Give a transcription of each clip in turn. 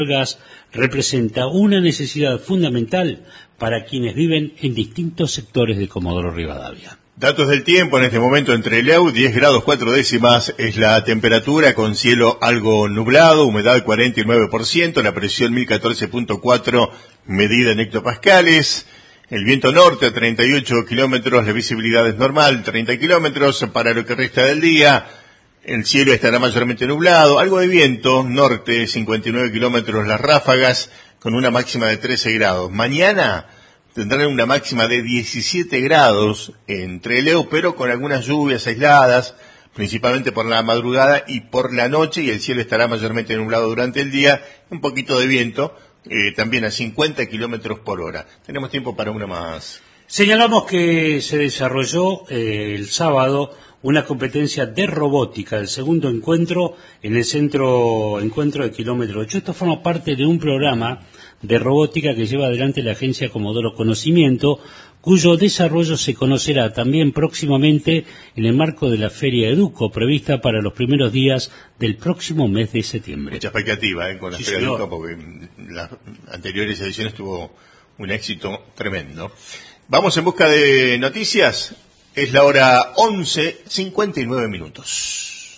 gas representa una necesidad fundamental para quienes viven en distintos sectores de Comodoro Rivadavia. Datos del tiempo en este momento en Trelew, 10 grados 4 décimas es la temperatura, con cielo algo nublado, humedad 49%, la presión 1014.4 medida en hectopascales, el viento norte a 38 kilómetros, la visibilidad es normal, 30 kilómetros para lo que resta del día. El cielo estará mayormente nublado, algo de viento, norte 59 kilómetros las ráfagas, con una máxima de 13 grados. Mañana tendrán una máxima de 17 grados en Trelew, pero con algunas lluvias aisladas, principalmente por la madrugada y por la noche, y el cielo estará mayormente nublado durante el día, un poquito de viento, también a 50 kilómetros por hora. Tenemos tiempo para una más. Señalamos que se desarrolló el sábado una competencia de robótica, el segundo encuentro en el centro encuentro de kilómetro 8. Esto forma parte de un programa de robótica que lleva adelante la agencia Comodoro Conocimiento, cuyo desarrollo se conocerá también próximamente en el marco de la Feria Educo, prevista para los primeros días del próximo mes de septiembre. Mucha expectativa con la Feria Educo, porque las anteriores ediciones tuvo un éxito tremendo. Vamos en busca de noticias. Es la hora 11:59 minutos.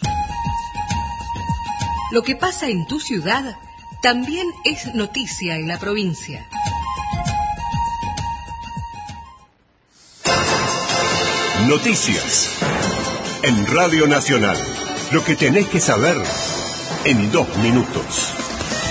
Lo que pasa en tu ciudad también es noticia en la provincia. Noticias en Radio Nacional. Lo que tenés que saber en 2 minutos.